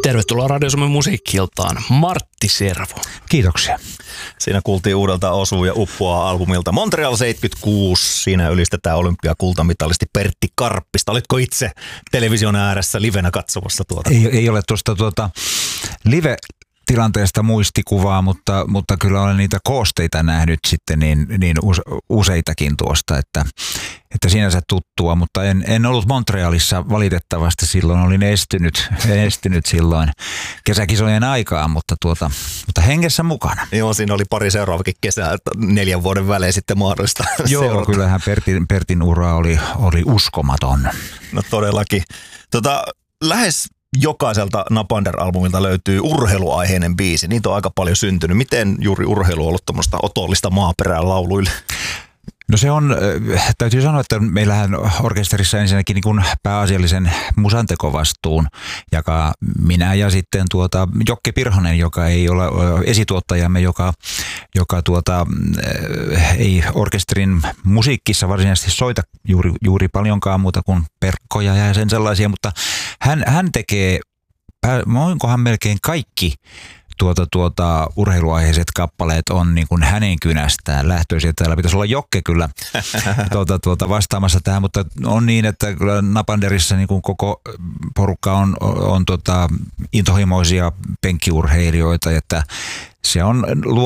Tervetuloa Radio Suomen musiikki-iltaan, Martti Servo. Kiitoksia. Siinä kuultiin uudelta Osuu ja Uppoa albumilta Montreal 76. Siinä ylistetään olympiakultamitalisti Pertti Karppista. Olitko itse television ääressä livenä katsomassa tuota? Ei ole tuosta live-tilanteesta muistikuvaa, mutta kyllä olen niitä koosteita nähnyt sitten niin useitakin tuosta, että sinänsä tuttua, mutta en ollut Montrealissa valitettavasti silloin, olin estynyt silloin kesäkisojen aikaan, mutta hengessä mukana. Joo, siinä oli pari seuraavakin kesää 4 vuoden välein sitten mahdollista Joo, kyllähän Pertin ura oli uskomaton. No todellakin. Lähes jokaiselta Napander-albumilta löytyy urheiluaiheinen biisi. Niitä on aika paljon syntynyt. Miten juuri urheilu on ollut tuommoista otollista maaperää lauluille? No se on, täytyy sanoa, että meillähän orkesterissa ensinnäkin niin kuin pääasiallisen musantekovastuun jakaa minä ja sitten Jokke Pirhonen, joka ei ole esituottajamme, joka ei orkesterin musiikkissa varsinaisesti soita juuri paljonkaan muuta kuin perkkoja ja sen sellaisia, mutta hän tekee, onkohan melkein kaikki urheiluaiheiset kappaleet on niin kuin hänen kynästään lähtöisiä. Täällä pitäisi olla Jokke kyllä vastaamassa tähän, mutta on niin, että kyllä Napanderissa niin kuin koko porukka on intohimoisia penkkiurheilijoita, että se on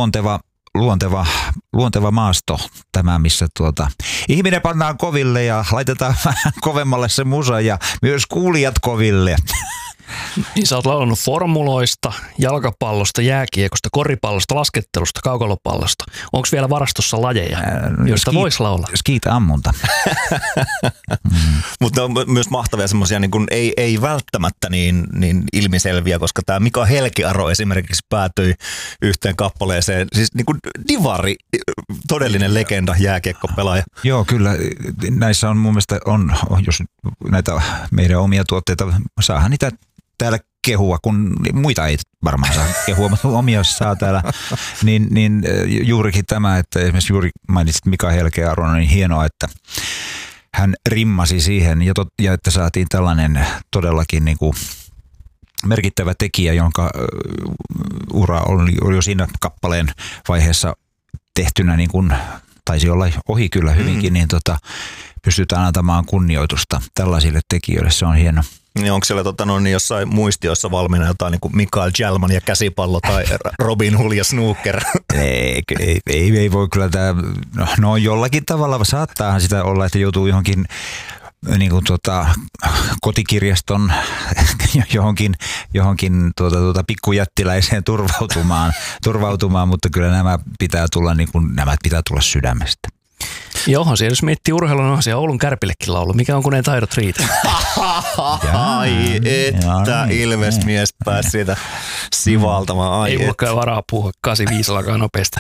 luonteva maasto tämä, missä ihminen pannaan koville ja laitetaan vähän kovemmalle se musa ja myös kuulijat koville. Niin sä oot laulannut formuloista, jalkapallosta, jääkiekosta, koripallosta, laskettelusta, kaukalopallosta. Onko vielä varastossa lajeja, joista voisi laulaa? Skiit-ammunta. Mutta on myös mahtavia semmoisia, niin kuin ei välttämättä niin ilmiselviä, koska tämä Mika Helkiaro esimerkiksi päätyi yhteen kappaleeseen. Siis niin kuin divari, todellinen legenda, jääkiekkopelaaja. Joo, kyllä. Näissä on mun mielestä, jos näitä meidän omia tuotteita, saahan niitä täällä kehua, kun muita ei varmaan saa kehua, mutta omia saa täällä, niin juurikin tämä, että esimerkiksi juuri mainitsit Mika Helkiaro, on niin hienoa, että hän rimmasi siihen ja että saatiin tällainen todellakin niin kuin merkittävä tekijä, jonka ura oli jo siinä kappaleen vaiheessa tehtynä, niin kuin taisi olla ohi kyllä hyvinkin, niin pystytään antamaan kunnioitusta tällaisille tekijöille, se on hieno. Niin onko siellä jossain muistioissa valmiina jotain niin kuin Mikael Jalman ja käsipallo tai Robin Hood ja snooker? Ei voi kyllä tämä, no jollakin tavalla saattaahan sitä olla, että joutuu johonkin niin kuin kotikirjaston johonkin pikkujättiläiseen turvautumaan, mutta kyllä nämä pitää tulla sydämestä. Joo, siellä jos miettii urheilun, on siellä Oulun Kärpillekin laulu. Mikä on, kun ei taidot riitä? Ai että Ilves-mies pääsi siitä sivaltamaan. Ei mullakaan varaa puhua 85 nopeasti.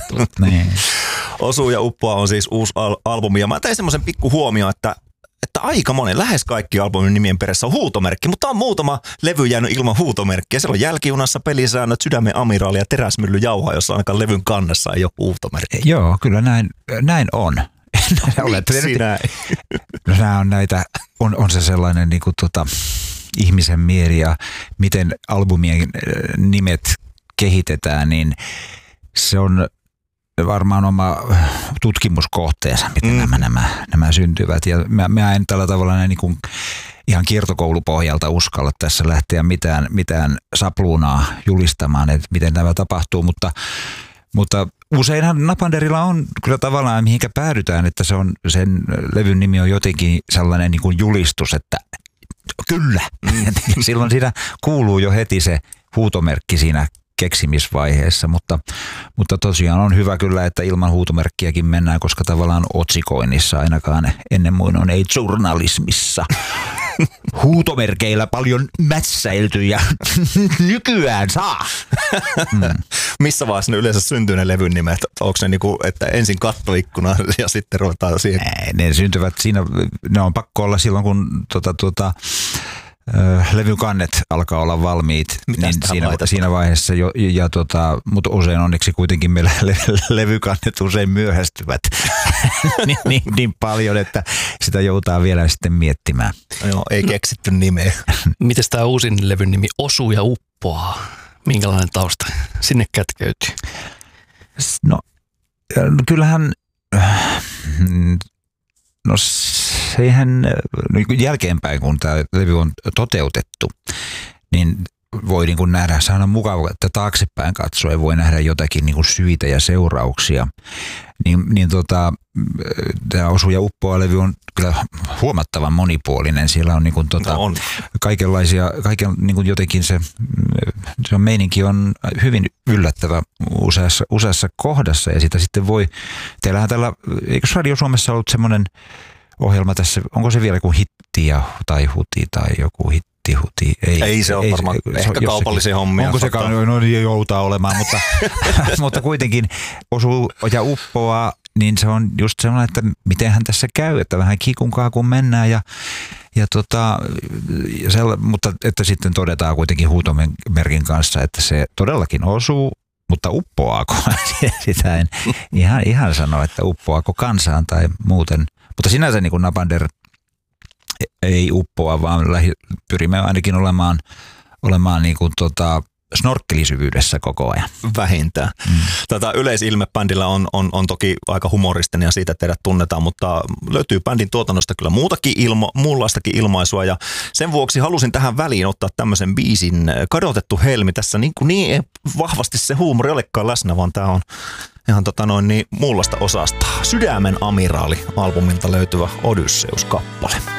Osuu ja Uppoa on siis uusi albumi. Ja mä tein semmoisen pikku huomio, että aika monen, lähes kaikki albumin nimien perässä on huutomerkki, mutta on muutama levy jäänyt ilman huutomerkkiä. Siellä on Jälkijunassa, Pelisäännöt, Sydämen amiraali ja Teräsmylly jauhaa, jossa ainakaan levyn kannessa ei ole huutomerkki. Joo, kyllä näin on. Miksi näin? No nämä on näitä, on se sellainen niin kuin ihmisen mieli ja miten albumien nimet kehitetään, niin se on varmaan oma tutkimuskohteensa, miten nämä syntyvät. Ja mä en tällä tavalla niin kuin ihan kiertokoulupohjalta uskalla tässä lähteä mitään sapluunaa julistamaan, että miten tämä tapahtuu, mutta useinhan Napanderilla on kyllä tavallaan mihinkä päädytään, että sen levyn nimi on jotenkin sellainen niin kuin julistus, että kyllä. Silloin siinä kuuluu jo heti se huutomerkki siinä keksimisvaiheessa, mutta tosiaan on hyvä kyllä, että ilman huutomerkkiäkin mennään, koska tavallaan otsikoinnissa ainakaan ennen muinoin ei journalismissa huutomerkeillä paljon mätsäilty ja nykyään saa. Missä vaiheessa ne yleensä syntyy ne levyn nimet? Onko ne niinku, että ensin kattoikkuna ja sitten ruvetaan siihen? Ne syntyvät siinä, ne on pakko olla silloin kun levykannet alkaa olla valmiit, niin siinä vaiheessa mutta usein onneksi kuitenkin meillä levykannet usein myöhästyvät niin paljon, että sitä joutaa vielä sitten miettimään. Joo, ei keksitty nimeä. Mites tämä uusin levyn nimi Osuu ja uppoaa? Minkälainen tausta sinne kätkeytyy? No kyllähän, no seihän jälkeenpäin, kun tämä levy on toteutettu, niin voi niin kuin nähdä, se on mukava, että taaksepäin katsoen voi nähdä jotakin niin kuin syitä ja seurauksia. Tämä Osuu ja uppoaa -levy on kyllä huomattavan monipuolinen. Siellä on, niin kuin, on. kaikenlaisia, niin kuin jotenkin se meininki on hyvin yllättävä useassa kohdassa. Ja sitä sitten teillähän eikö Radio Suomessa ollut semmoinen ohjelma tässä, onko se vielä joku hitti tai huti tai joku hitti? Ei se ole varmaan ehkä kaupallisia hommia. Onko se no niin joutaa olemaan, mutta kuitenkin Osuu ja uppoaa, niin se on just sellainen, että mitenhän tässä käy, että vähän kikunkaa kun mennään mutta että sitten todetaan kuitenkin huutomerkin kanssa, että se todellakin osuu, mutta uppoaako? Sitä en ihan sano, että uppoaako kansaan tai muuten. Mutta sinänsä niin kuin Napander ei uppoa, vaan pyrimme ainakin olemaan niin kuin snorkkelisyvyydessä koko ajan. Vähintään. Yleisilme bändillä on toki aika humoristinen ja siitä teidät tunnetaan, mutta löytyy bändin tuotannosta kyllä muunlaistakin ilmaisua ja sen vuoksi halusin tähän väliin ottaa tämmöisen biisin Kadotettu helmi. Tässä niin vahvasti se huumori olekaan läsnä, vaan tämä on ihan muunlaista osasta. Sydämen amiraali -albumilta löytyvä Odysseus-kappale.